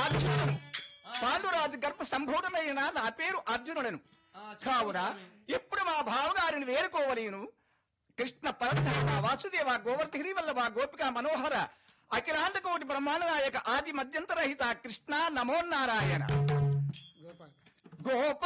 అర్జునుడు పాండురాజు గర్భ సంభూతుడైన నా పేరు అర్జునుడను. కావున ఇప్పుడు మా బావగారిని వేరుకోవలేను. కృష్ణ పరధామ వాసుదేవ గోవర్ధని వల్లభ గోపిక మనోహర అఖిలాండ కోటి బ్రహ్మాండ నాయక ఆది మధ్యంతరహిత కృష్ణ నమో నారాయణ. గోపాల్